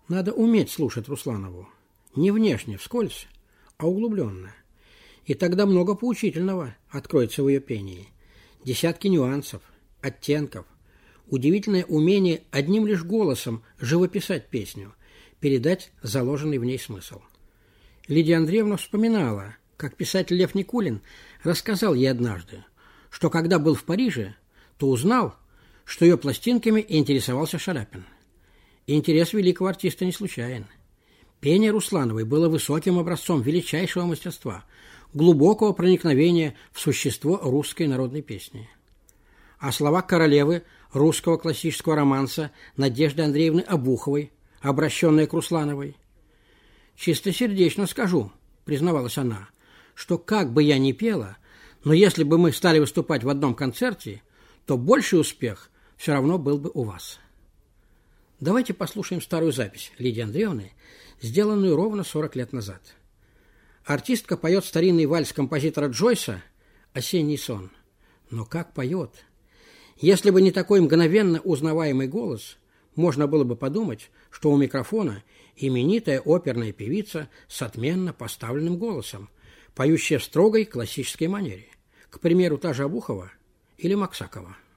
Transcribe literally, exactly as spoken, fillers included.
Надо уметь слушать Русланову. Не внешне, вскользь, а углубленно. И тогда много поучительного откроется в ее пении. Десятки нюансов, оттенков, удивительное умение одним лишь голосом живописать песню, передать заложенный в ней смысл. Лидия Андреевна вспоминала, как писатель Лев Никулин рассказал ей однажды, что когда был в Париже, то узнал, что ее пластинками интересовался Шаляпин. И интерес великого артиста не случайен. Пение Руслановой было высоким образцом величайшего мастерства, глубокого проникновения в существо русской народной песни. А слова королевы русского классического романса Надежды Андреевны Обуховой, обращенные к Руслановой. «Чистосердечно скажу», — признавалась она, «что как бы я ни пела, но если бы мы стали выступать в одном концерте, то больший успех все равно был бы у вас». Давайте послушаем старую запись Лидии Андреевны, сделанную ровно сорок лет назад. Артистка поет старинный вальс композитора Джойса «Осенний сон». Но как поет! Если бы не такой мгновенно узнаваемый голос, можно было бы подумать, что у микрофона именитая оперная певица с отменно поставленным голосом, поющая в строгой классической манере. К примеру, та же Обухова или Максакова.